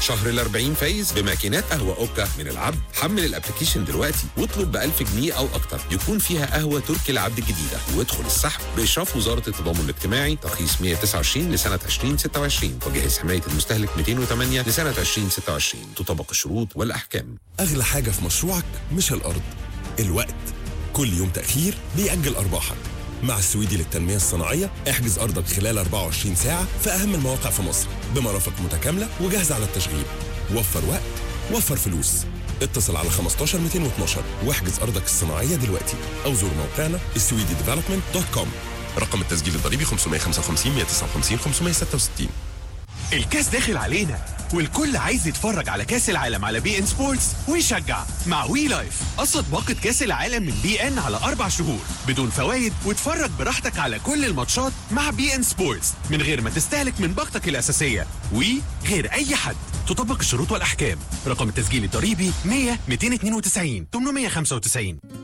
شهر ال40 فايز بماكينات قهوة أوكا من العبد. حمل الابلكيشن دلوقتي واطلب ب1000 جنيه أو أكتر يكون فيها قهوة تركي العبد الجديدة، وادخل السحب بإشراف وزارة التضامن الاجتماعي، ترخيص 129 لسنة 2026 وجهاز حماية المستهلك 208 لسنة 2026. تطبق الشروط والأحكام. أغلى حاجة في مشروعك مش الأرض، الوقت. كل يوم تأخير بيأجل أرباحك. مع السويدي للتنمية الصناعية احجز أرضك خلال 24 ساعة في أهم المواقع في مصر بمرافق متكاملة وجاهزة على التشغيل. وفر وقت، وفر فلوس. اتصل على 15 212 واحجز أرضك الصناعية دلوقتي أو زور موقعنا swedidevelopment.com. رقم التسجيل الضريبي 555 159 566. الكاس داخل علينا والكل عايز يتفرج على كاس العالم على بي ان سبورتس ويشجع مع وي لايف. قصة باقة كاس العالم من بي ان على 4 شهور بدون فوائد، واتفرج براحتك على كل الماتشات مع بي ان سبورتس من غير ما تستهلك من باقتك الأساسية. وي غير أي حد. تطبق الشروط والأحكام. رقم التسجيل الضريبي 100 292 895.